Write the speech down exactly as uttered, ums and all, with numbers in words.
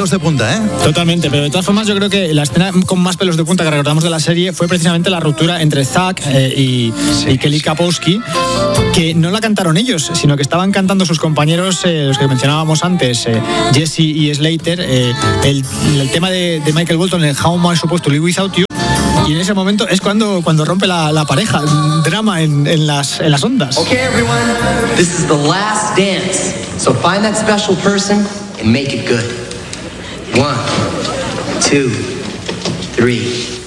pelos de punta, ¿eh? Totalmente, pero de todas formas yo creo que la escena con más pelos de punta que recordamos de la serie fue precisamente la ruptura entre Zack eh, y, sí, y Kelly Kapowski, que no la cantaron ellos, sino que estaban cantando sus compañeros, eh, los que mencionábamos antes, eh, Jesse y Slater, eh, el, el tema de, de Michael Bolton, el How Am I Supposed to Live Without You. Y en ese momento es cuando, cuando rompe la, la pareja, drama en, en, las, en las ondas. Okay, everyone, this is the last dance. So find that special person and make it good. One, two, three.